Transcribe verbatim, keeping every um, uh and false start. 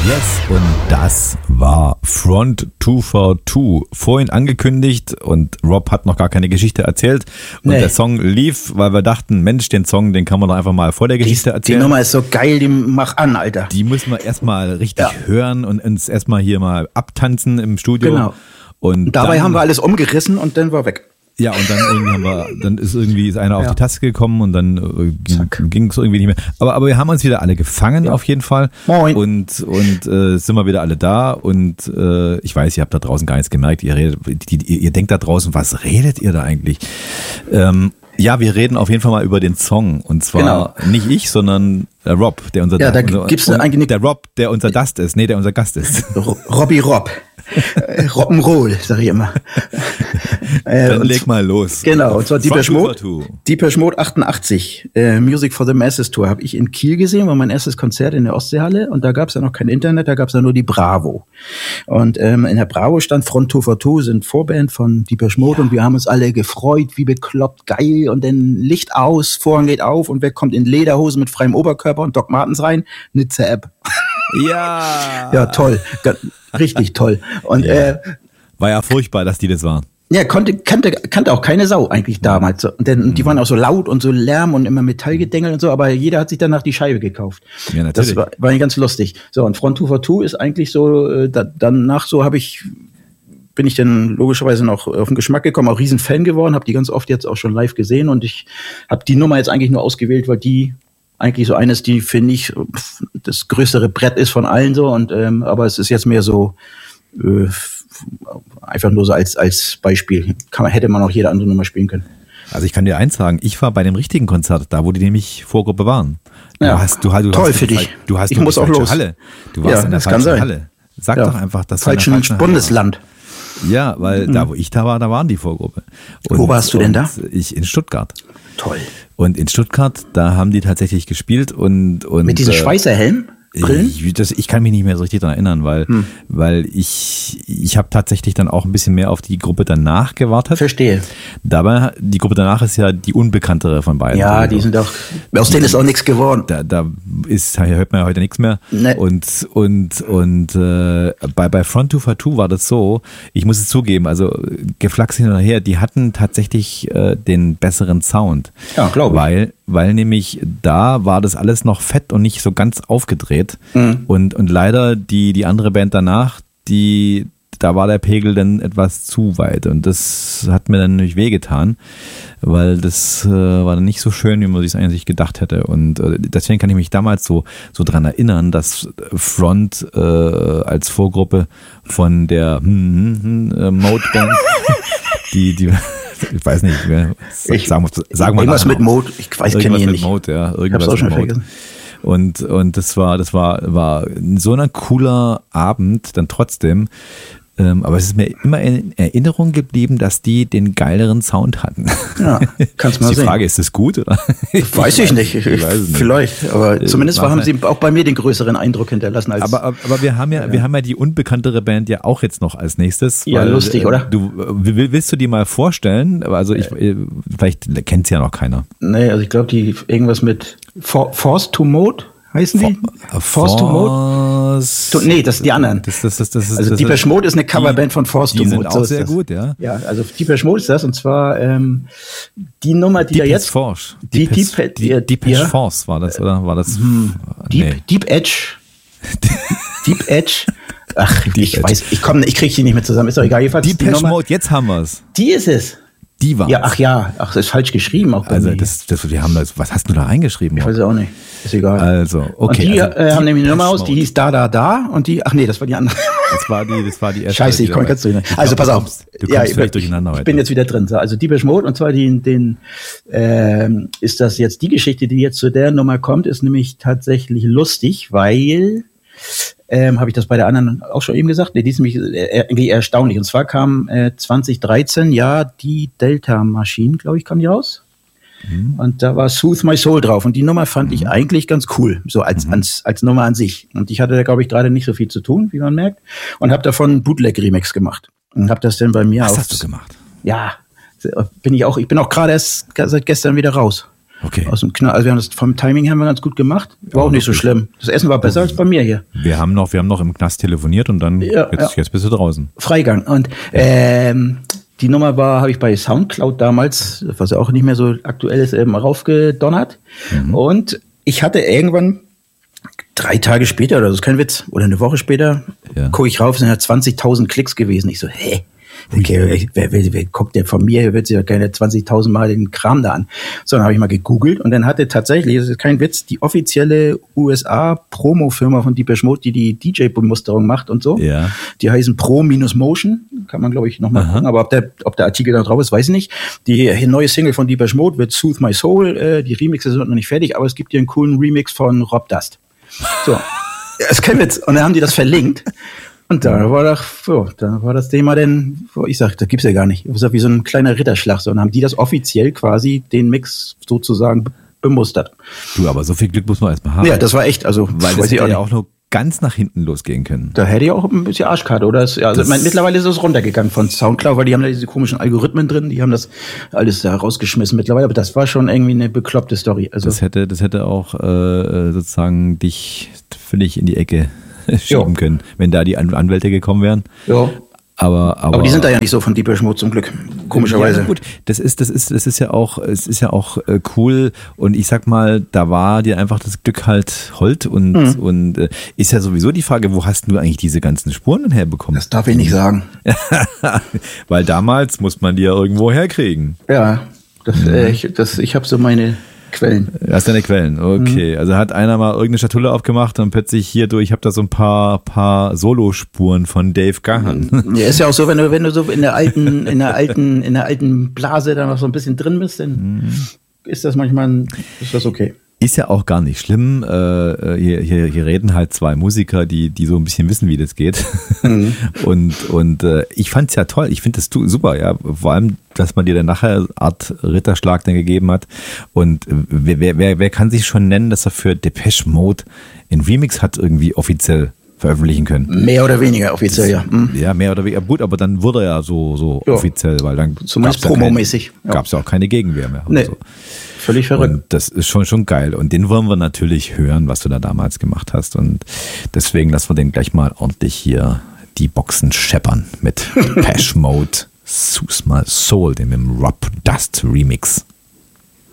Yes, und das war Front zwei vier zwei. Vorhin angekündigt und Rob hat noch gar keine Geschichte erzählt. Und nee. Der Song lief, weil wir dachten, Mensch, den Song, den kann man doch einfach mal vor der Geschichte die, erzählen. Die Nummer ist so geil, die mach an, Alter. Die müssen wir erstmal richtig ja. hören und uns erstmal hier mal abtanzen im Studio. Genau. Und dabei dann, haben wir alles umgerissen und dann war weg. Ja, und dann irgendwie haben wir, dann ist irgendwie ist einer auf ja. die Taste gekommen und dann äh, ging es irgendwie nicht mehr. Aber, aber wir haben uns wieder alle gefangen, ja. auf jeden Fall. Moin. Und, und äh, sind wir wieder alle da. Und äh, ich weiß, ihr habt da draußen gar nichts gemerkt. Ihr redet, die, die, ihr denkt da draußen, was redet ihr da eigentlich? Ähm, ja, wir reden auf jeden Fall mal über den Song. Und zwar genau. nicht ich, sondern der Rob, der unser ja, da unser, gibt's eigentlich der Rob, der unser Gast ist. Nee, der unser Gast ist. Robbie Rob. Rock'n'Roll, sag ich immer. äh, Dann leg mal los. Genau, und zwar Depeche Mode, Depeche Mode achtundachtzig, äh, Music for the Masses Tour, habe ich in Kiel gesehen, war mein erstes Konzert in der Ostseehalle und da gab es ja noch kein Internet, da gab es ja nur die Bravo. Und ähm, in der Bravo stand Front zwei vier zwei, sind Vorband von Depeche Mode ja. und wir haben uns alle gefreut, wie bekloppt, geil und dann Licht aus, Vorhang geht auf und wer kommt in Lederhosen mit freiem Oberkörper und Doc Martens rein? Nitze App. Ja. Ja, toll. Richtig toll. Und, ja. äh, war ja furchtbar, dass die das waren. Ja, konnte, kannte, kannte auch keine Sau eigentlich damals. Und denn, mhm. die waren auch so laut und so Lärm und immer Metallgedengel und so, aber jeder hat sich danach die Scheibe gekauft. Ja, natürlich. Das war, war ganz lustig. So, und Front zwei vier zwei ist eigentlich so, äh, da, danach so habe ich, bin ich dann logischerweise noch auf den Geschmack gekommen, auch riesen Fan geworden, habe die ganz oft jetzt auch schon live gesehen und ich habe die Nummer jetzt eigentlich nur ausgewählt, weil die eigentlich so eines, die finde ich das größere Brett ist von allen so und ähm, aber es ist jetzt mehr so äh, einfach nur so als als Beispiel. Kann man, hätte man auch jede andere Nummer spielen können. Also ich kann dir eins sagen, ich war bei dem richtigen Konzert, da wo die nämlich Vorgruppe waren. Du ja, hast, du, du toll hast für dich. Du hast ich muss auch los. Halle. Du warst ja, in der das kann falschen sein. Halle. Sag ja. doch einfach, dass falschen du in der falschen Bundesland. Ja, weil mhm. da, wo ich da war, da waren die Vorgruppe. Und, wo warst du denn da? Ich in Stuttgart. Toll. Und in Stuttgart, da haben die tatsächlich gespielt und, und mit diesen äh, Schweißerhelm? Brillen? Ich, das, ich kann mich nicht mehr so richtig daran erinnern, weil, hm. weil ich, ich habe tatsächlich dann auch ein bisschen mehr auf die Gruppe danach gewartet. Verstehe. Dabei, die Gruppe danach ist ja die unbekanntere von beiden. Ja, also, die sind auch, aus denen ist auch nichts geworden. Da, da ist, da hört man ja heute nichts mehr. Nee. Und, und, und äh, bei, bei Front zwei vier zwei war das so, ich muss es zugeben, also geflaxt hin und her, die hatten tatsächlich äh, den besseren Sound. Ja, glaube ich. Weil, weil nämlich da war das alles noch fett und nicht so ganz aufgedreht. Mhm. Und, und leider die, die andere Band danach, die, da war der Pegel dann etwas zu weit. Und das hat mir dann natürlich wehgetan, weil das äh, war dann nicht so schön, wie man sich eigentlich gedacht hätte. Und äh, deswegen kann ich mich damals so, so dran erinnern, dass Front äh, als Vorgruppe von der hm, hm, hm, äh, Mode-Band, die, die ich weiß nicht, ich, sagen wir, sagen wir irgendwas mit Mode, ich weiß, kenne ich nicht. Mode, ja, irgendwas ich hab's auch schon mit Mode. vergessen. Und, und das war, das war, war so ein cooler Abend dann trotzdem. Ähm, aber es ist mir immer in Erinnerung geblieben, dass die den geileren Sound hatten. Ja, kannst mal die sehen. Die Frage, ist das gut? Oder? Ich weiß ich nicht. Ich, ich weiß es nicht. Vielleicht, aber äh, zumindest haben sie auch bei mir den größeren Eindruck hinterlassen als. Aber, aber wir haben ja, ja, wir haben ja die unbekanntere Band ja auch jetzt noch als nächstes. Ja, weil, lustig, oder? Du willst du die mal vorstellen? Also ich, äh, vielleicht kennt sie ja noch keiner. Nee, also ich glaube, die irgendwas mit For, Force to Mode. Heißen die? For, Force to Mode? To, nee, das sind die anderen. Das, das, das, das, also das, Depeche Mode ist eine Coverband von Force to Mode. Die sind auch so sehr das. gut, ja. Ja, also Depeche Mode ist das und zwar ähm, die Nummer, die Deep da jetzt... Force. Die Depeche, Deep, die, Depeche ja. Force war das, oder? War das? Hm, Deep, nee. Deep Edge. Deep Edge. Ach, Deep ich Edge. weiß, ich komme, ich kriege die nicht mehr zusammen. Ist doch egal. Jedenfalls Depeche Mode, jetzt haben wir es. Die ist es. Die war Ja, ach ja, ach, das ist falsch geschrieben auch bei Also mir. das, das, wir haben das, was hast du da eingeschrieben? Ich weiß es auch nicht. Ist egal. Also, okay. Und die, also, äh, haben nämlich eine Nummer aus, die hieß Da, Da, Da und die, ach nee, das war die andere. Das war die, das war die erste. Scheiße, ich komme ganz durcheinander. Also pass auf. Du kommst ja, vielleicht durcheinander ich heute. bin jetzt wieder drin. Also Depeche Mode und zwar die, den, ähm, ist das jetzt die Geschichte, die jetzt zu der Nummer kommt, ist nämlich tatsächlich lustig, weil Ähm, habe ich das bei der anderen auch schon eben gesagt? Nee, die ist nämlich irgendwie erstaunlich. Und zwar kam äh, zwanzig dreizehn, ja, die Delta-Maschinen, glaube ich, kam die raus. Mhm. Und da war Soothe My Soul drauf. Und die Nummer fand mhm. ich eigentlich ganz cool, so als, mhm. als, als Nummer an sich. Und ich hatte da, glaube ich, gerade nicht so viel zu tun, wie man merkt. Und habe davon einen Bootleg-Remix gemacht. Und habe das dann bei mir Was auf... hast du gemacht? Ja, bin ich auch, ich bin auch gerade erst seit gestern wieder raus. Okay. Aus dem Knall. Also wir haben das vom Timing haben wir ganz gut gemacht. War ja, auch nicht so schlimm. Das Essen war besser als bei mir hier. Wir haben noch, wir haben noch im Knast telefoniert und dann ja, jetzt, ja. jetzt bist du draußen. Freigang. Und ähm, die Nummer war, habe ich bei Soundcloud damals, was ja auch nicht mehr so aktuell ist, eben raufgedonnert. Mhm. Und ich hatte irgendwann drei Tage später, oder das ist kein Witz, oder eine Woche später, ja. gucke ich rauf, sind ja zwanzigtausend Klicks gewesen. Ich so, hä? Okay, wer, wer, wer guckt der von mir, hört sich ja keine zwanzigtausend Mal den Kram da an. So, dann habe ich mal gegoogelt und dann hatte tatsächlich, das ist kein Witz, die offizielle U S A-Promo-Firma von Depeche Mode, die die D J-Bemusterung macht und so, ja. die heißen Pro-Motion, kann man glaube ich nochmal gucken, aber ob der, ob der Artikel da drauf ist, weiß ich nicht. Die neue Single von Depeche Mode wird Soothe My Soul, äh, die Remixe sind noch nicht fertig, aber es gibt hier einen coolen Remix von Rob Dust. So, ja, ist kein Witz. Und dann haben die das verlinkt. Und da war das, so, da war das Thema denn, ich sag, das gibt's ja gar nicht. Das ist wie so ein kleiner Ritterschlag. So, und haben die das offiziell quasi, den Mix sozusagen bemustert. Du, aber so viel Glück muss man erstmal haben. Ja, das war echt, also, weil das hätte ja auch nur ganz nach hinten losgehen können. Da hätte ich auch ein bisschen Arschkarte, oder? Das, ja, also, mein, mittlerweile ist es runtergegangen von Soundcloud, weil die haben da diese komischen Algorithmen drin, die haben das alles da rausgeschmissen mittlerweile, aber das war schon irgendwie eine bekloppte Story. Also, das hätte, das hätte auch, äh, sozusagen dich völlig in die Ecke schieben jo. können, wenn da die An- Anwälte gekommen wären. Ja. Aber, aber, aber die sind da ja nicht so von Depeche Mode zum Glück, komischerweise. Ja, gut, das ist, das ist, das ist ja auch, es ist ja auch äh, cool und ich sag mal, da war dir einfach das Glück halt hold und, mhm. und äh, ist ja sowieso die Frage, wo hast du eigentlich diese ganzen Spuren denn herbekommen? Das darf ich nicht sagen. Weil damals muss man die ja irgendwo herkriegen. Ja, das, mhm. äh, ich, das, ich habe so meine Quellen. Das sind deine Quellen, okay. Mhm. Also hat einer mal irgendeine Schatulle aufgemacht und plötzlich hier durch, ich habe da so ein paar, paar Solospuren von Dave Gahan. Ja, ist ja auch so, wenn du, wenn du so in der alten, in der alten, in der alten Blase da noch so ein bisschen drin bist, dann mhm. ist das manchmal, ist das okay. Ist ja auch gar nicht schlimm. Äh, hier, hier, hier reden halt zwei Musiker, die, die so ein bisschen wissen, wie das geht. Mhm. Und, und äh, ich fand's ja toll. Ich finde das super, ja. Vor allem, dass man dir dann nachher eine Art Ritterschlag dann gegeben hat. Und wer, wer, wer kann sich schon nennen, dass er für Depeche Mode einen Remix hat irgendwie offiziell veröffentlichen können? Mehr oder weniger offiziell, ja. Mhm. Ja, mehr oder weniger. Gut, aber dann wurde er ja so, so ja. offiziell, weil dann zumindest promomäßig. Ja gab es ja auch keine Gegenwehr mehr. Nee. So. Völlig verrückt. Und das ist schon, schon geil. Und den wollen wir natürlich hören, was du da damals gemacht hast. Und deswegen lassen wir den gleich mal ordentlich hier die Boxen scheppern mit Depeche Mode Soothe My Soul, dem Rob Dust Remix.